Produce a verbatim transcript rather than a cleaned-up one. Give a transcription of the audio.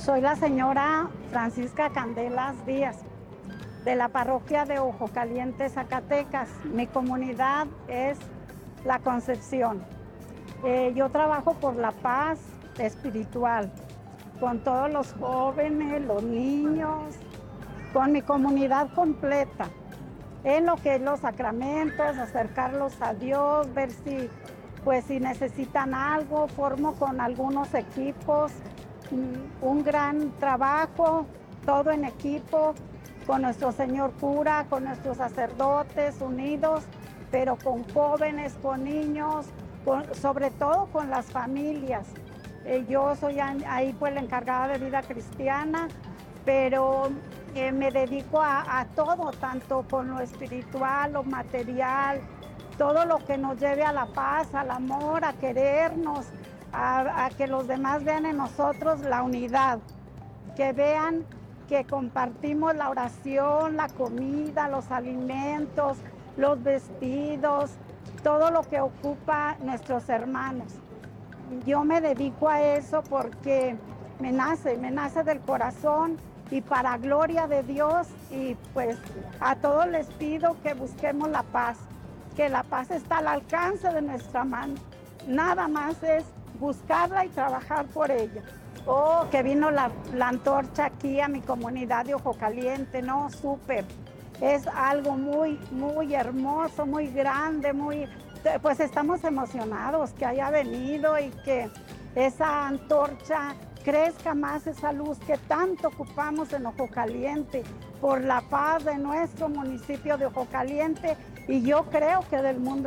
Soy la señora Francisca Candelas Díaz, de la parroquia de Ojo Caliente, Zacatecas. Mi comunidad es La Concepción. Eh, yo trabajo por la paz espiritual, con todos los jóvenes, los niños, con mi comunidad completa, en lo que es los sacramentos, acercarlos a Dios, ver si, pues, si necesitan algo. Formo con algunos equipos, un gran trabajo, todo en equipo, con nuestro señor cura, con nuestros sacerdotes unidos, pero con jóvenes, con niños, con, sobre todo con las familias. Eh, yo soy ahí pues la encargada de vida cristiana, pero eh, me dedico a, a todo, tanto con lo espiritual, lo material, todo lo que nos lleve a la paz, al amor, a querernos, a, a que los demás vean en nosotros la unidad, que vean que compartimos la oración, la comida, los alimentos, los vestidos, todo lo que ocupa nuestros hermanos. Yo me dedico a eso porque me nace, me nace del corazón y para gloria de Dios, y pues a todos les pido que busquemos la paz, que la paz está al alcance de nuestra mano. Nada más es buscarla y trabajar por ella. Oh, que vino la, la antorcha aquí a mi comunidad de Ojo Caliente, ¿no? Súper. Es algo muy, muy hermoso, muy grande, muy... Pues estamos emocionados que haya venido y que esa antorcha crezca más, esa luz que tanto ocupamos en Ojo Caliente, por la paz de nuestro municipio de Ojo Caliente, y yo creo que del mundo